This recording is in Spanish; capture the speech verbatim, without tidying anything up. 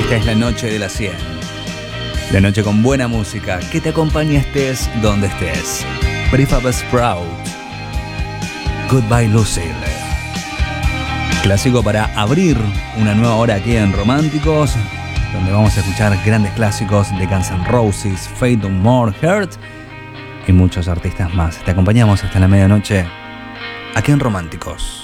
Esta es la noche de las cien. La noche con buena música que te acompaña estés donde estés. Prefab Sprout. Goodbye Lucille. Clásico para abrir una nueva hora aquí en Románticos, donde vamos a escuchar grandes clásicos de Guns N' Roses, Faith No More, Hurt y muchos artistas más. Te acompañamos hasta la medianoche aquí en Románticos.